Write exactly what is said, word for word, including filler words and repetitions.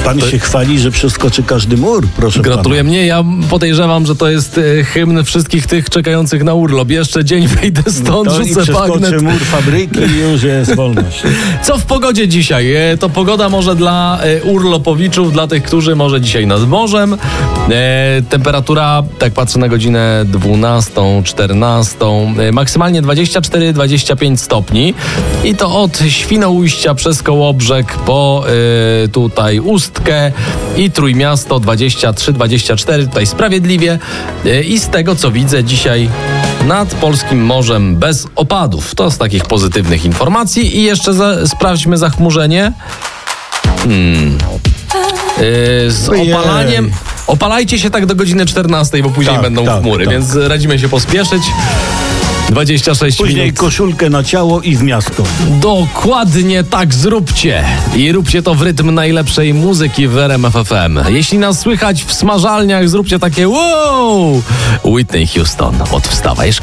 Pan to... się chwali, że przeskoczy każdy mur, proszę Gratuluję pana. mnie. Ja podejrzewam, że to jest e, hymn wszystkich tych czekających na urlop. Jeszcze dzień wyjdę stąd, To i rzucę przeskoczy bagnet. mur fabryki i już jest wolność. Co w pogodzie dzisiaj? E, to pogoda może dla e, urlopowiczów, dla tych, którzy może dzisiaj nad morzem. E, temperatura, tak patrzę na godzinę dwunastą, czternastą, e, maksymalnie dwadzieścia cztery dwadzieścia pięć stopni. I to od Świnoujścia przez Kołobrzeg po e, tutaj Ustkę i Trójmiasto dwadzieścia trzy dwadzieścia cztery, tutaj sprawiedliwie. E, I z tego, co widzę dzisiaj nad polskim morzem bez opadów. To z takich pozytywnych informacji. I jeszcze za, sprawdźmy zachmurzenie. Hmm. Yy, z Ojej. opalaniem. Opalajcie się tak do godziny czternastej, bo później Tak, będą tak, chmury, tak. więc radzimy się pospieszyć. dwadzieścia sześć Później minut. koszulkę na ciało i w miasto. Dokładnie tak zróbcie. I róbcie to w rytm najlepszej muzyki w R M F F M. Jeśli nas słychać w smażalniach, zróbcie takie wow! Whitney Houston od Wstawaj Szkoda.